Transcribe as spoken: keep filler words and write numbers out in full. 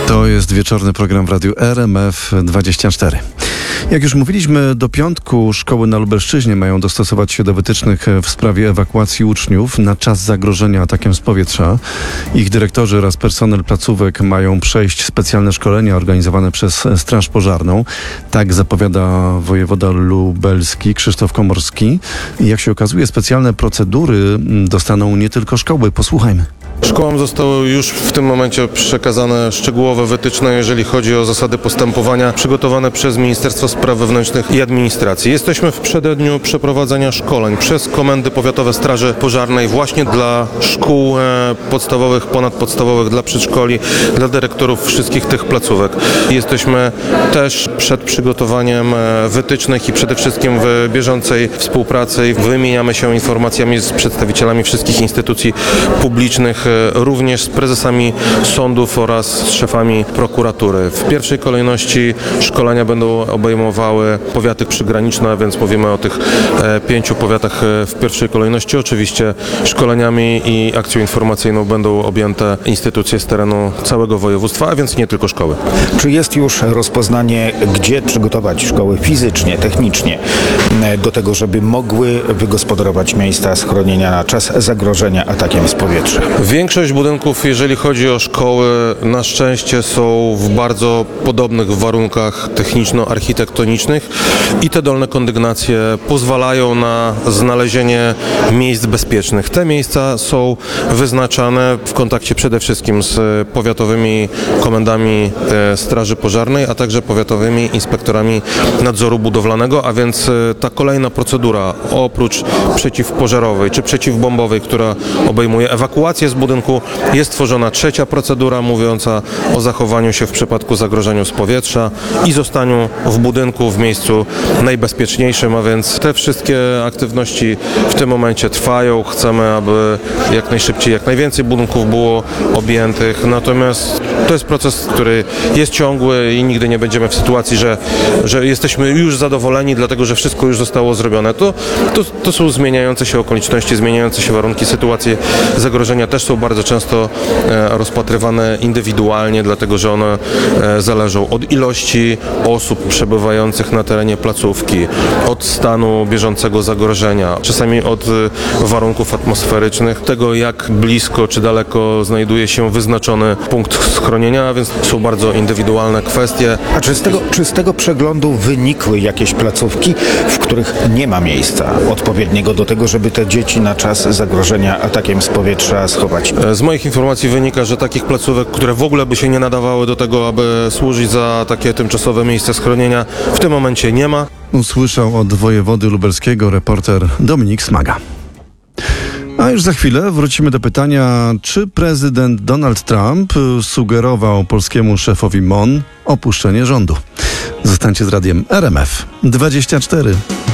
To jest wieczorny program w Radiu R M F dwadzieścia cztery. Jak już mówiliśmy, do piątku szkoły na Lubelszczyźnie mają dostosować się do wytycznych w sprawie ewakuacji uczniów na czas zagrożenia atakiem z powietrza. Ich dyrektorzy oraz personel placówek mają przejść specjalne szkolenia organizowane przez Straż Pożarną. Tak zapowiada wojewoda lubelski Krzysztof Komorski. I jak się okazuje, specjalne procedury dostaną nie tylko szkoły. Posłuchajmy. Szkołom zostały już w tym momencie przekazane szczegółowe wytyczne, jeżeli chodzi o zasady postępowania przygotowane przez Ministerstwo Spraw Wewnętrznych i Administracji. Jesteśmy w przededniu przeprowadzenia szkoleń przez Komendy Powiatowe Straży Pożarnej właśnie dla szkół podstawowych, ponadpodstawowych, dla przedszkoli, dla dyrektorów wszystkich tych placówek. Jesteśmy też przed przygotowaniem wytycznych i przede wszystkim w bieżącej współpracy wymieniamy się informacjami z przedstawicielami wszystkich instytucji publicznych, również z prezesami sądów oraz z szefami prokuratury. W pierwszej kolejności szkolenia będą obejmowały powiaty przygraniczne, więc mówimy o tych e, pięciu powiatach w pierwszej kolejności. Oczywiście szkoleniami i akcją informacyjną będą objęte instytucje z terenu całego województwa, a więc nie tylko szkoły. Czy jest już rozpoznanie, gdzie przygotować szkoły fizycznie, technicznie do tego, żeby mogły wygospodarować miejsca schronienia na czas zagrożenia atakiem z powietrza? Większość budynków, jeżeli chodzi o szkoły, na szczęście są w bardzo podobnych warunkach techniczno-architektonicznych i te dolne kondygnacje pozwalają na znalezienie miejsc bezpiecznych. Te miejsca są wyznaczane w kontakcie przede wszystkim z powiatowymi komendami Straży Pożarnej, a także powiatowymi inspektorami nadzoru budowlanego, a więc ta kolejna procedura oprócz przeciwpożarowej czy przeciwbombowej, która obejmuje ewakuację z budynku, jest tworzona trzecia procedura mówiąca o zachowaniu się w przypadku zagrożenia z powietrza i zostaniu w budynku w miejscu najbezpieczniejszym, a więc te wszystkie aktywności w tym momencie trwają. Chcemy, aby jak najszybciej, jak najwięcej budynków było objętych, natomiast to jest proces, który jest ciągły i nigdy nie będziemy w sytuacji, że, że jesteśmy już zadowoleni, dlatego że wszystko już zostało zrobione. To, to, to są zmieniające się okoliczności, zmieniające się warunki, sytuacje zagrożenia też są bardzo często rozpatrywane indywidualnie, dlatego że one zależą od ilości osób przebywających na terenie placówki, od stanu bieżącego zagrożenia, czasami od warunków atmosferycznych, tego jak blisko czy daleko znajduje się wyznaczony punkt schronienia, a więc są bardzo indywidualne kwestie. A czy z tego, czy z tego przeglądu wynikły jakieś placówki, w których nie ma miejsca odpowiedniego do tego, żeby te dzieci na czas zagrożenia atakiem z powietrza schować? Z moich informacji wynika, że takich placówek, które w ogóle by się nie nadawały do tego, aby służyć za takie tymczasowe miejsce schronienia, w tym momencie nie ma. Usłyszał od wojewody lubelskiego reporter Dominik Smaga. A już za chwilę wrócimy do pytania, czy prezydent Donald Trump sugerował polskiemu szefowi M O N opuszczenie rządu. Zostańcie z radiem R M F dwadzieścia cztery.